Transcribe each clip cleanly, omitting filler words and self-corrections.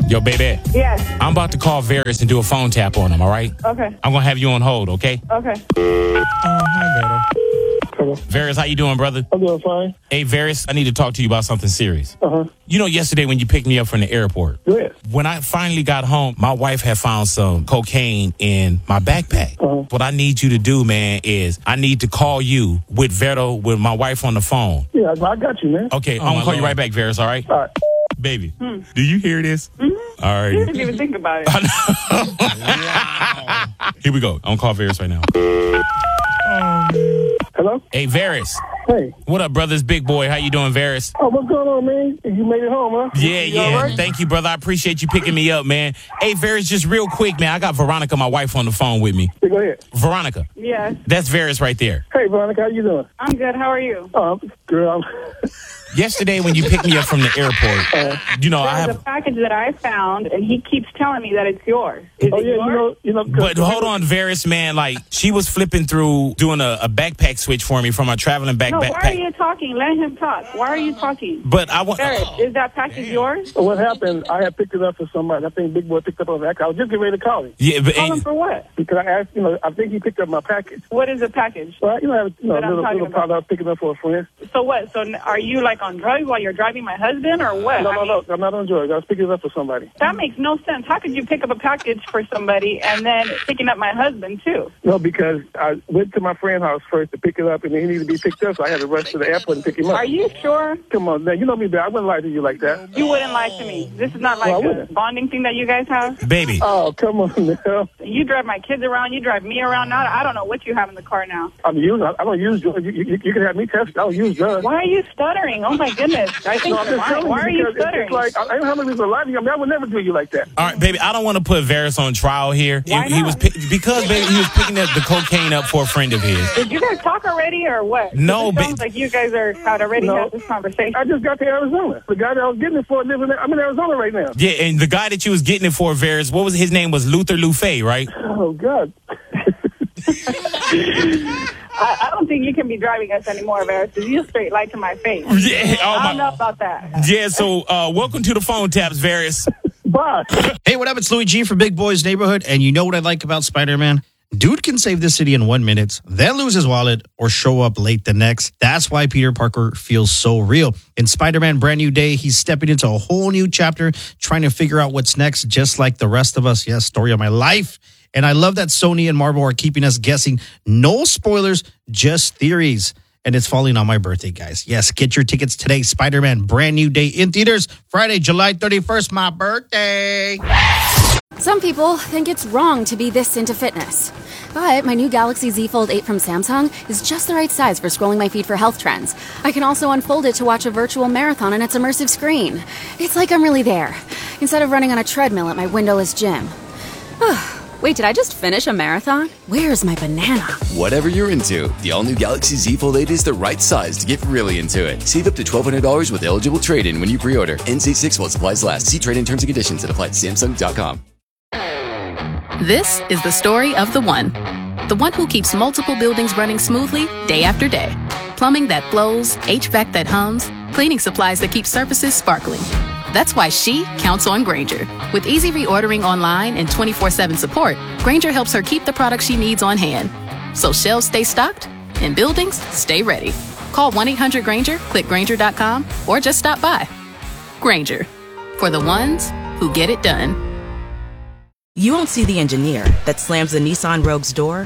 Yo, baby. Yes. I'm about to call Varys and do a phone tap on him, all right? Okay. I'm going to have you on hold, okay? Okay. Hi, Beto. Hello. Varys, how you doing, brother? I'm doing fine. Hey, Varys, I need to talk to you about something serious. Uh-huh. You know, yesterday when you picked me up from the airport, Go ahead. when I finally got home, my wife had found some cocaine in my backpack. Uh-huh. What I need you to do, man, is I need to call you with Veto, with my wife on the phone. Yeah, I got you, man. Okay, I'm going to call you right back, Varys, all right? All right. Baby, do you hear this? Mm-hmm. All right. You didn't even think about it. Here we go. I'm going to call Varys right now. Hello? Hey, Varys. Hey. What up, brothers? Big boy. How you doing, Varys? Oh, what's going on, man? You made it home, huh? Yeah, You all yeah. right? Thank you, brother. I appreciate you picking me up, man. Hey, Varys, just real quick, man. I got Veronica, my wife, on the phone with me. Yeah, go ahead. Veronica. Yes. That's Varys right there. Hey, Veronica, how you doing? I'm good. How are you? Girl, Yesterday when you picked me up from the airport, you know, I There's a have... package that I found, and he keeps telling me that it's yours. Is it yours? But hold on, Varys, man. Like, she was flipping through, doing a backpack switch for me from a traveling No, why are backpack. you talking? Let him talk. Why are you talking? But I want... Barrett, is that package yours? what happened, I had picked it up for somebody. I think Big Boy picked up on that. I was just getting ready to call him. Yeah, but... Call him for what? Because I asked, I think he picked up my package. What is the package? Well, I have a That I'm little talking product I about. was picking up for a friend. So what? So are you like on drugs while you're driving my husband, or what? No, I mean, I'm not on drugs. I was picking it up for somebody. that makes no sense. How could you pick up a package for somebody and then picking up my husband too? No, because I went to my friend's house first to pick it up, and then he needed to be picked up, so I had to rush to the airport and pick him up. Are you sure? Come on, man. You know me, man. I wouldn't lie to you like that. You wouldn't lie to me. This is not Well, I like a wouldn't. bonding thing that you guys have. Baby. Oh, come on, now. You drive my kids around. You drive me around. Now I don't know what you have in the car now. I don't use drugs. You can have me test. I don't use drugs. Why are you stuttering? Oh my goodness! I think No, I'm you're just lying. telling Why are you because it's stuttering? like, I don't have no reason to lie to you. I mean, I would never do you like that. All right, baby, I don't want to put Varys on trial here. Why He not? was because, baby, he was picking up the cocaine up for a friend of his. Did you guys talk already or what? No, it but- sounds like you guys had already No. had this conversation. I just got to Arizona. The guy that I was getting it for I'm in Arizona right now. Yeah, and the guy that you was getting it for, Varys, what was his name? Was Luther Lufay, right? Oh, God. I don't think you can be driving us anymore, Varys, because you straight lied to my face. Yeah, I don't know about that. Yeah, so welcome to the phone taps, Varys. Bye. Hey, what up? It's Louis G from Big Boys Neighborhood. And you know what I like about Spider-Man? Dude can save the city in 1 minute, then lose his wallet or show up late the next. That's why Peter Parker feels so real. In Spider-Man Brand New Day, he's stepping into a whole new chapter, trying to figure out what's next, just like the rest of us. Yes, story of my life. And I love that Sony and Marvel are keeping us guessing. No spoilers, just theories. And it's falling on my birthday, guys. Yes, get your tickets today. Spider-Man Brand New Day in theaters, Friday, July 31st, my birthday. Some people think it's wrong to be this into fitness. But my new Galaxy Z Fold 8 from Samsung is just the right size for scrolling my feed for health trends. I can also unfold it to watch a virtual marathon on its immersive screen. It's like I'm really there, instead of running on a treadmill at my windowless gym. Wait, did I just finish a marathon? Where's my banana? Whatever you're into, the all-new Galaxy Z Fold 8 is the right size to get really into it. Save up to $1,200 with eligible trade-in when you pre-order. NC6 while supplies last. See trade-in terms and conditions at apply at Samsung.com. This is the story of the one. The one who keeps multiple buildings running smoothly day after day. Plumbing that flows, HVAC that hums, cleaning supplies that keep surfaces sparkling. That's why she counts on Grainger. With easy reordering online and 24/7 support, Grainger helps her keep the products she needs on hand. So shelves stay stocked and buildings stay ready. Call 1-800-GRAINGER, click Grainger.com, or just stop by. Grainger, for the ones who get it done. You won't see the engineer that slams the Nissan Rogue's door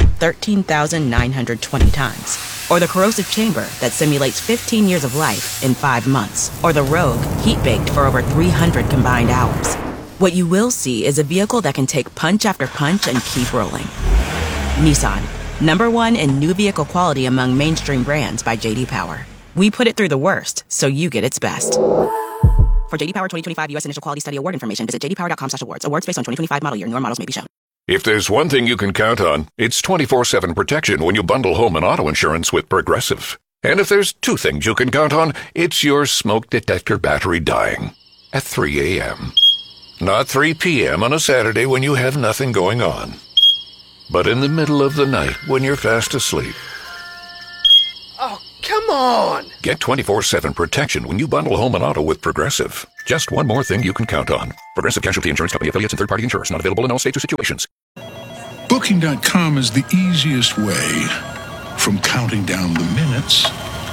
13,920 times. Or the corrosive chamber that simulates 15 years of life in 5 months. Or the Rogue heat-baked for over 300 combined hours. What you will see is a vehicle that can take punch after punch and keep rolling. Nissan, #1 in new vehicle quality among mainstream brands by J.D. Power. We put it through the worst, so you get its best. For J.D. Power 2025 U.S. Initial Quality Study Award information, visit jdpower.com/awards. Awards based on 2025 model year. Newer models may be shown. If there's one thing you can count on, it's 24/7 protection when you bundle home and auto insurance with Progressive. And if there's two things you can count on, it's your smoke detector battery dying at 3 a.m. Not 3 p.m. on a Saturday when you have nothing going on, but in the middle of the night when you're fast asleep. Oh, come on! Get 24/7 protection when you bundle home and auto with Progressive. Just one more thing you can count on. Progressive Casualty Insurance Company, affiliates, and third-party insurers. Not available in all states or situations. Booking.com is the easiest way from counting down the minutes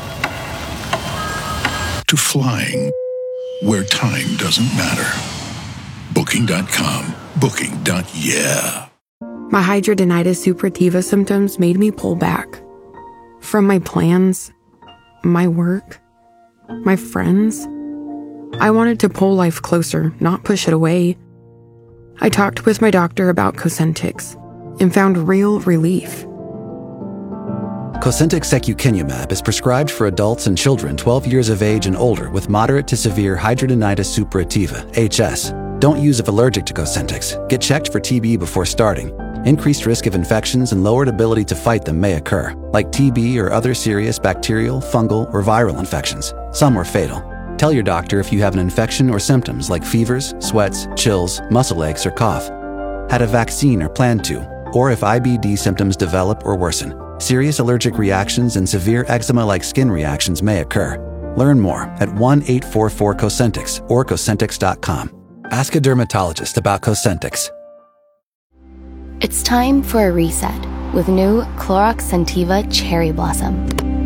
to flying where time doesn't matter. Booking.com. Booking.yeah. My hidradenitis suppurativa symptoms made me pull back. From my plans, my work, my friends. I wanted to pull life closer, not push it away. I talked with my doctor about Cosentyx and found real relief. Cosentyx secukinumab is prescribed for adults and children 12 years of age and older with moderate to severe hidradenitis suppurativa, HS. Don't use if allergic to Cosentyx. Get checked for TB before starting. Increased risk of infections and lowered ability to fight them may occur, like TB or other serious bacterial, fungal, or viral infections. Some are fatal. Tell your doctor if you have an infection or symptoms like fevers, sweats, chills, muscle aches, or cough. Had a vaccine or plan to, or if IBD symptoms develop or worsen. Serious allergic reactions and severe eczema-like skin reactions may occur. Learn more at 1-844-COSENTYX or Cosentyx.com. Ask a dermatologist about Cosentyx. It's time for a reset with new Clorox Scentiva Cherry Blossom.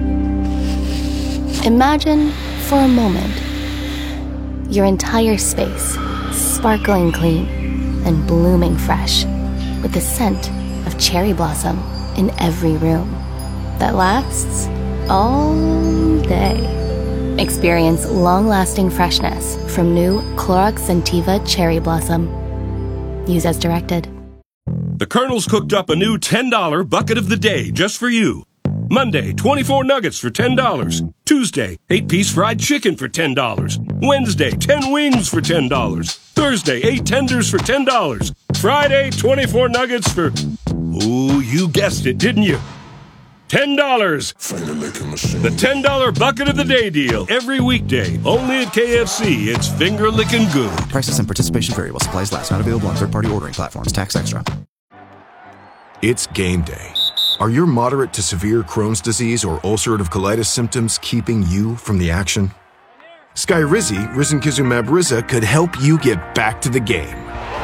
Imagine, for a moment, your entire space sparkling clean and blooming fresh with the scent of cherry blossom in every room that lasts all day. Experience long-lasting freshness from new Clorox Scentiva Cherry Blossom. Use as directed. The Colonel's cooked up a new $10 bucket of the day just for you. Monday, 24 nuggets for $10. Tuesday, 8-piece fried chicken for $10. Wednesday, 10 wings for $10. Thursday, 8 tenders for $10. Friday, 24 nuggets for... Ooh, you guessed it, didn't you? $10. The $10 bucket of the day deal. Every weekday, only at KFC. It's finger-licking good. Prices and participation vary while supplies last. Not available on third-party ordering platforms. Tax extra. It's game day. Are your moderate to severe Crohn's disease or ulcerative colitis symptoms keeping you from the action? Skyrizi, risankizumab Riza, could help you get back to the game.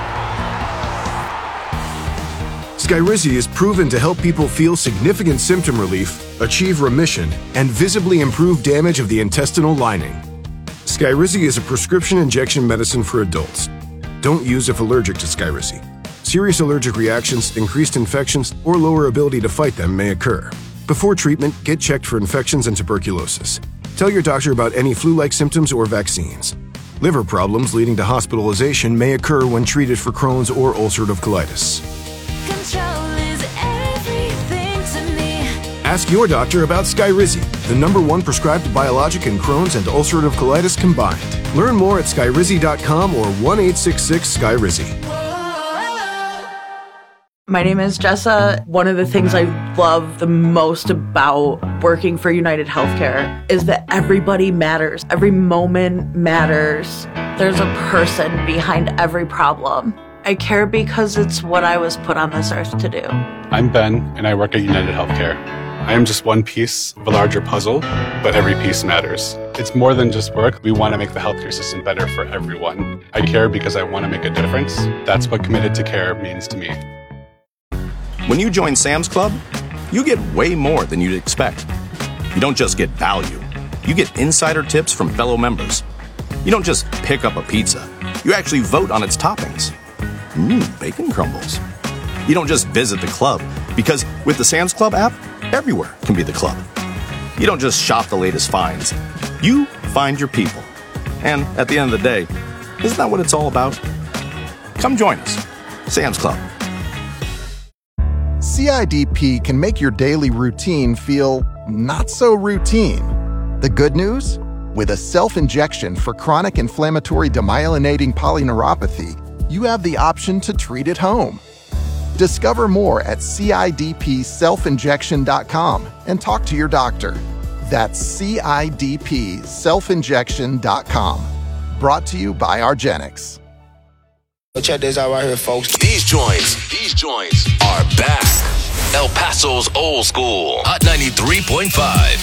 Skyrizi is proven to help people feel significant symptom relief, achieve remission, and visibly improve damage of the intestinal lining. Skyrizi is a prescription injection medicine for adults. Don't use if allergic to Skyrizi. Serious allergic reactions, increased infections, or lower ability to fight them may occur. Before treatment, get checked for infections and tuberculosis. Tell your doctor about any flu-like symptoms or vaccines. Liver problems leading to hospitalization may occur when treated for Crohn's or ulcerative colitis. Ask your doctor about Skyrizi, the #1 prescribed biologic in Crohn's and ulcerative colitis combined. Learn more at skyrizi.com or 1-866-SKYRIZI. My name is Jessa. One of the things I love the most about working for United Healthcare is that everybody matters. Every moment matters. There's a person behind every problem. I care because it's what I was put on this earth to do. I'm Ben, and I work at United Healthcare. I am just one piece of a larger puzzle, but every piece matters. It's more than just work. We want to make the healthcare system better for everyone. I care because I want to make a difference. That's what committed to care means to me. When you join Sam's Club, you get way more than you'd expect. You don't just get value. You get insider tips from fellow members. You don't just pick up a pizza. You actually vote on its toppings. Bacon crumbles. You don't just visit the club, because with the Sam's Club app, everywhere can be the club. You don't just shop the latest finds. You find your people. And at the end of the day, isn't that what it's all about? Come join us. Sam's Club. CIDP can make your daily routine feel not so routine. The good news? With a self-injection for chronic inflammatory demyelinating polyneuropathy, you have the option to treat at home. Discover more at CIDPselfinjection.com and talk to your doctor. That's CIDPselfinjection.com. Brought to you by Argenix. Check this out right here, folks. These joints are back. El Paso's old school. Hot 93.5.